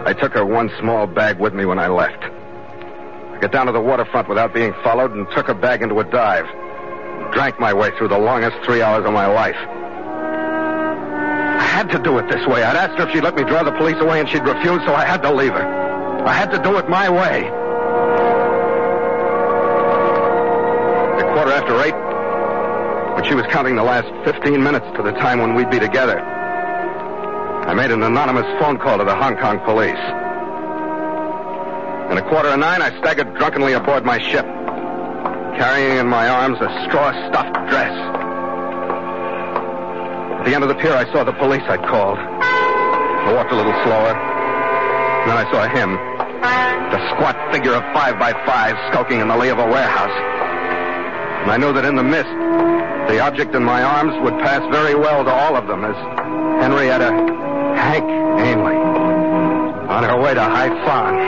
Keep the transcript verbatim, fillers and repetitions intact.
I took her one small bag with me when I left. I got down to the waterfront without being followed and took her bag into a dive. Drank my way through the longest three hours of my life. I had to do it this way. I'd asked her if she'd let me draw the police away, and she'd refused, so I had to leave her. I had to do it my way. At quarter after eight, when she was counting the last fifteen minutes to the time when we'd be together, I made an anonymous phone call to the Hong Kong police. And at quarter to nine, I staggered drunkenly aboard my ship, carrying in my arms a straw-stuffed dress. At the end of the pier, I saw the police I'd called. I walked a little slower. And then I saw him, the squat figure of five by five, skulking in the lee of a warehouse. And I knew that in the mist, the object in my arms would pass very well to all of them as Henrietta Hank Ainley on her way to Haiphong.